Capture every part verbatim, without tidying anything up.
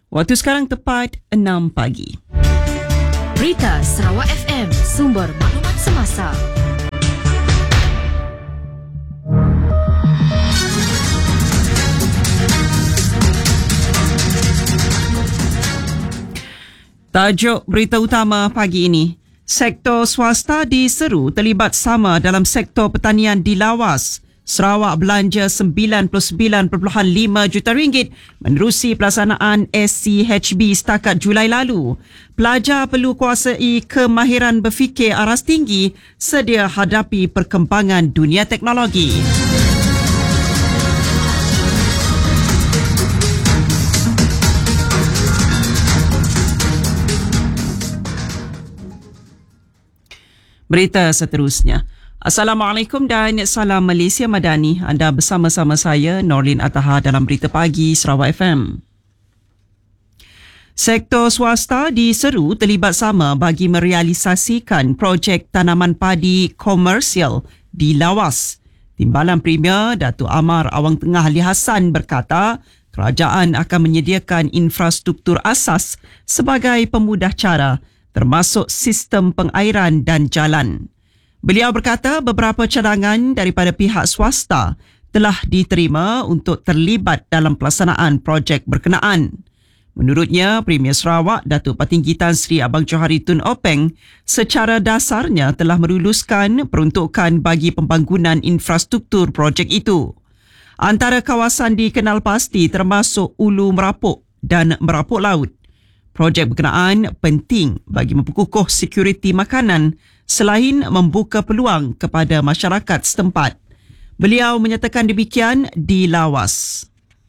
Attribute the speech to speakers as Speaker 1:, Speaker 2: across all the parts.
Speaker 1: Waktu sekarang tepat enam pagi.
Speaker 2: Berita Sarawak F M, sumber maklumat semasa.
Speaker 1: Tajuk berita utama pagi ini. Sektor swasta diseru terlibat sama dalam sektor pertanian di Lawas. Sarawak belanja sembilan puluh sembilan perpuluhan lima juta ringgit menerusi pelaksanaan S C H B setakat Julai lalu. Pelajar perlu kuasai kemahiran berfikir aras tinggi sedia hadapi perkembangan dunia teknologi. Berita seterusnya. Assalamualaikum dan salam Malaysia Madani. Anda bersama-sama saya, Norlin Ataha dalam Berita Pagi Sarawak F M. Sektor swasta diseru terlibat sama bagi merealisasikan projek tanaman padi komersial di Lawas. Timbalan Premier Datuk Amar Awang Tengah Ali Hassan berkata, kerajaan akan menyediakan infrastruktur asas sebagai pemudah cara termasuk sistem pengairan dan jalan. Beliau berkata beberapa cadangan daripada pihak swasta telah diterima untuk terlibat dalam pelaksanaan projek berkenaan. Menurutnya, Premier Sarawak Datuk Patinggi Tan Sri Abang Johari Tun Openg secara dasarnya telah meluluskan peruntukan bagi pembangunan infrastruktur projek itu. Antara kawasan dikenal pasti termasuk Ulu Merapuk dan Merapuk Laut. Projek berkenaan penting bagi memperkukuh sekuriti makanan selain membuka peluang kepada masyarakat setempat. Beliau menyatakan demikian di Lawas.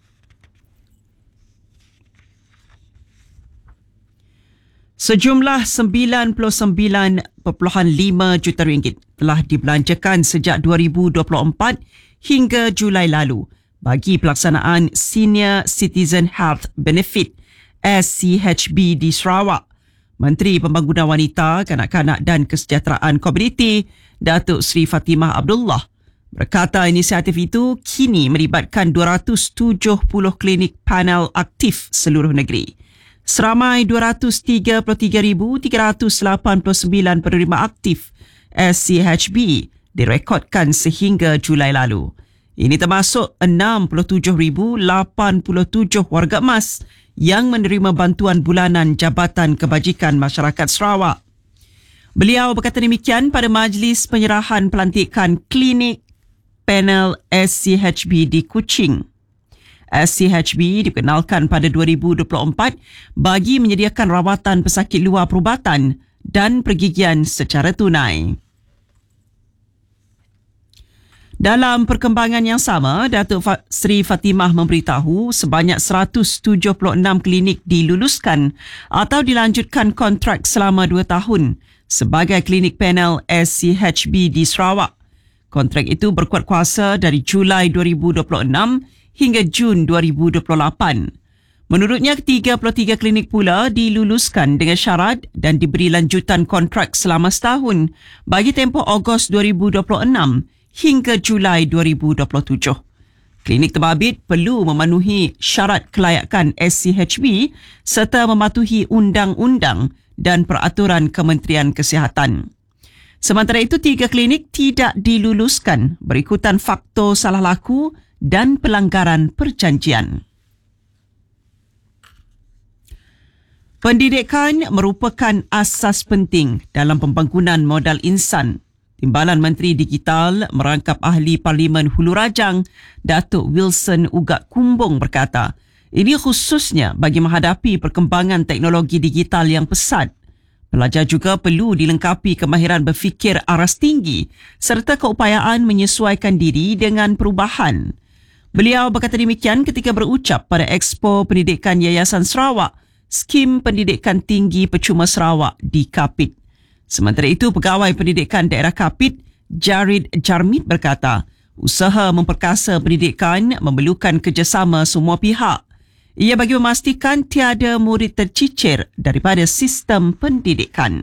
Speaker 1: Sejumlah sembilan puluh sembilan perpuluhan lima juta ringgit telah dibelanjakan sejak dua ribu dua puluh empat hingga Julai lalu bagi pelaksanaan Senior Citizen Health Benefit S C H B di Sarawak. Menteri Pembangunan Wanita, Kanak-kanak dan Kesejahteraan Komuniti, Datuk Seri Fatimah Abdullah, berkata inisiatif itu kini melibatkan dua ratus tujuh puluh klinik panel aktif seluruh negeri. Seramai dua ratus tiga puluh tiga ribu tiga ratus lapan puluh sembilan penerima aktif S C H B direkodkan sehingga Julai lalu. Ini termasuk enam puluh tujuh ribu lapan puluh tujuh warga emas yang menerima bantuan bulanan Jabatan Kebajikan Masyarakat Sarawak. Beliau berkata demikian pada majlis penyerahan pelantikan klinik panel S C H B di Kuching. S C H B dikenalkan pada dua ribu dua puluh empat bagi menyediakan rawatan pesakit luar perubatan dan pergigian secara tunai. Dalam perkembangan yang sama, Datuk Seri Fatimah memberitahu sebanyak seratus tujuh puluh enam klinik diluluskan atau dilanjutkan kontrak selama dua tahun sebagai klinik panel S C H B di Sarawak. Kontrak itu berkuat kuasa dari Julai dua ribu dua puluh enam hingga Jun dua ribu dua puluh lapan. Menurutnya, tiga puluh tiga klinik pula diluluskan dengan syarat dan diberi lanjutan kontrak selama setahun bagi tempoh Ogos dua ribu dua puluh enam hingga Julai dua ribu dua puluh tujuh. Klinik terbabit perlu memenuhi syarat kelayakan S C H B serta mematuhi undang-undang dan peraturan Kementerian Kesihatan. Sementara itu, tiga klinik tidak diluluskan berikutan faktor salah laku dan pelanggaran perjanjian. Pendidikan merupakan asas penting dalam pembangunan modal insan. Timbalan Menteri Digital merangkap Ahli Parlimen Hulu Rajang, Datuk Wilson Ugak Kumbung berkata, ini khususnya bagi menghadapi perkembangan teknologi digital yang pesat. Pelajar juga perlu dilengkapi kemahiran berfikir aras tinggi serta keupayaan menyesuaikan diri dengan perubahan. Beliau berkata demikian ketika berucap pada Expo Pendidikan Yayasan Sarawak, Skim Pendidikan Tinggi Percuma Sarawak di Kapit. Sementara itu, Pegawai Pendidikan Daerah Kapit, Jarid Jarmid berkata, usaha memperkasa pendidikan memerlukan kerjasama semua pihak. Ia bagi memastikan tiada murid tercicir daripada sistem pendidikan.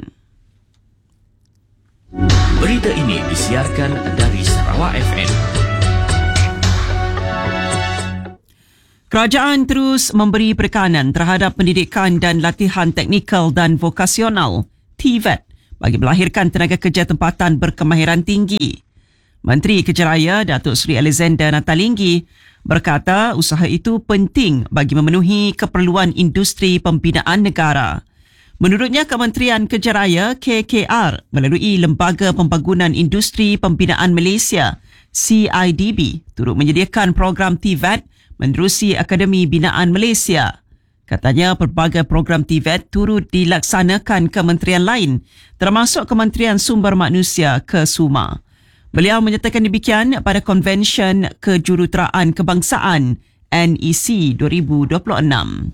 Speaker 3: Berita ini disiarkan dari Sarawak F M.
Speaker 1: Kerajaan terus memberi penekanan terhadap pendidikan dan latihan teknikal dan vokasional T V E T bagi melahirkan tenaga kerja tempatan berkemahiran tinggi. Menteri Kerja Raya Datuk Seri Alexander Natalinggi berkata usaha itu penting bagi memenuhi keperluan industri pembinaan negara. Menurutnya, Kementerian Kerja Raya K K R melalui Lembaga Pembangunan Industri Pembinaan Malaysia C I D B turut menyediakan program T V E T menerusi Akademi Binaan Malaysia. Katanya pelbagai program T V E T turut dilaksanakan kementerian lain termasuk Kementerian Sumber Manusia ke S U M A. Beliau menyatakan demikian pada Konvensyen Kejuruteraan Kebangsaan N E C dua ribu dua puluh enam.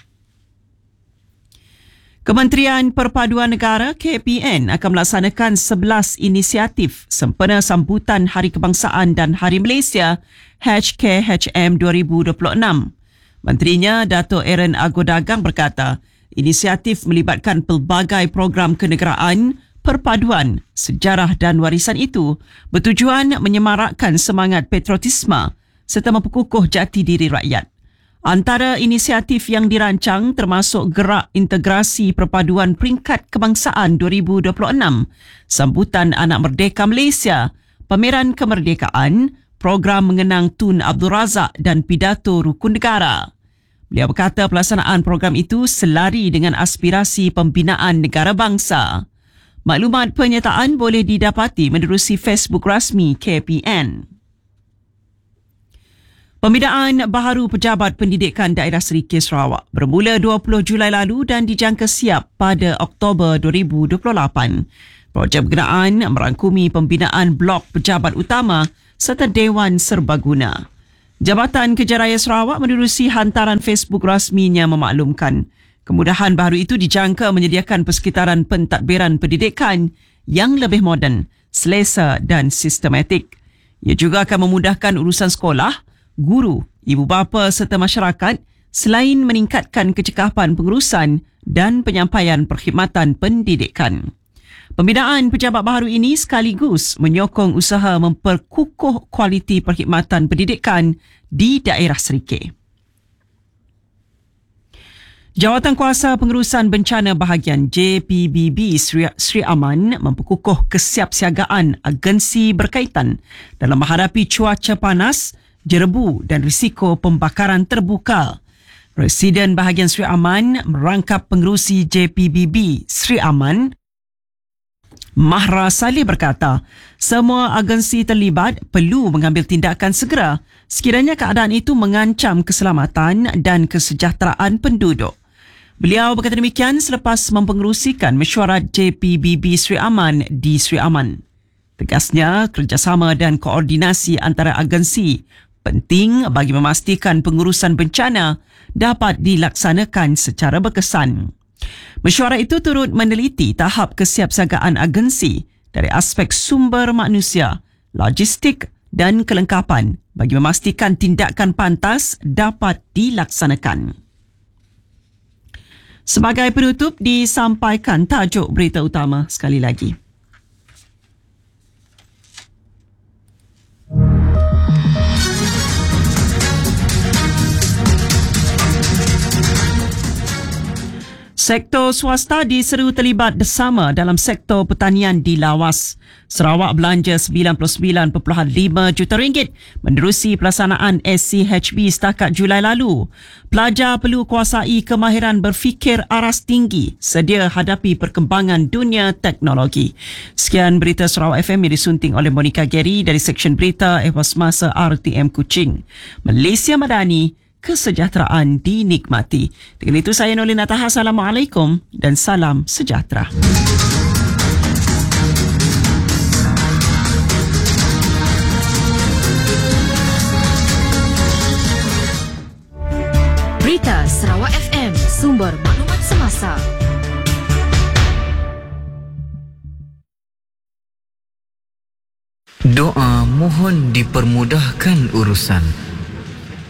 Speaker 1: Kementerian Perpaduan Negara K P N akan melaksanakan sebelas inisiatif sempena sambutan Hari Kebangsaan dan Hari Malaysia H K H M dua ribu dua puluh enam. Menterinya Dato' Aaron Agodagang berkata, inisiatif melibatkan pelbagai program kenegaraan, perpaduan, sejarah dan warisan itu bertujuan menyemarakkan semangat patriotisme serta memperkukuh jati diri rakyat. Antara inisiatif yang dirancang termasuk Gerak Integrasi Perpaduan Peringkat Kebangsaan dua ribu dua puluh enam, Sambutan Anak Merdeka Malaysia, Pameran Kemerdekaan, Program Mengenang Tun Abdul Razak dan Pidato Rukun Negara. Beliau berkata pelaksanaan program itu selari dengan aspirasi pembinaan negara bangsa. Maklumat penyertaan boleh didapati menerusi Facebook rasmi K P N. Pembinaan baharu Pejabat Pendidikan Daerah Serikit Sarawak bermula dua puluh Julai lalu dan dijangka siap pada Oktober dua ribu dua puluh lapan. Projek berkenaan merangkumi pembinaan blok pejabat utama serta Dewan Serbaguna. Jabatan Kerja Raya Sarawak menerusi hantaran Facebook rasminya memaklumkan kemudahan baharu itu dijangka menyediakan persekitaran pentadbiran pendidikan yang lebih moden, selesa dan sistematik. Ia juga akan memudahkan urusan sekolah, guru, ibu bapa serta masyarakat selain meningkatkan kecekapan pengurusan dan penyampaian perkhidmatan pendidikan. Pembinaan pejabat baharu ini sekaligus menyokong usaha memperkukuh kualiti perkhidmatan pendidikan di daerah Serikit. Jawatan Kuasa Pengurusan Bencana Bahagian J P B B Sri, Sri Aman memperkukuh kesiapsiagaan agensi berkaitan dalam menghadapi cuaca panas, jerebu dan risiko pembakaran terbuka. Presiden Bahagian Sri Aman merangkap pengerusi J P B B Sri Aman, Mahra Saleh berkata, semua agensi terlibat perlu mengambil tindakan segera sekiranya keadaan itu mengancam keselamatan dan kesejahteraan penduduk. Beliau berkata demikian selepas mempengerusikan mesyuarat J P B B Sri Aman di Sri Aman. Tegasnya, kerjasama dan koordinasi antara agensi penting bagi memastikan pengurusan bencana dapat dilaksanakan secara berkesan. Mesyuarat itu turut meneliti tahap kesiapsiagaan agensi dari aspek sumber manusia, logistik dan kelengkapan bagi memastikan tindakan pantas dapat dilaksanakan. Sebagai penutup, disampaikan tajuk berita utama sekali lagi. Sektor swasta diseru terlibat bersama dalam sektor pertanian di Lawas. Sarawak belanja sembilan puluh sembilan perpuluhan lima juta ringgit menerusi pelaksanaan S C H B setakat Julai lalu. Pelajar perlu kuasai kemahiran berfikir aras tinggi sedia hadapi perkembangan dunia teknologi. Sekian berita Sarawak F M yang disunting oleh Monica Gary dari Seksyen Berita Ehwas Masa R T M Kuching. Malaysia Madani, kesejahteraan dinikmati. Dengan itu saya Nolin Ataha, Assalamualaikum dan salam sejahtera.
Speaker 2: Berita Sarawak F M, sumber maklumat semasa.
Speaker 3: Doa mohon dipermudahkan urusan.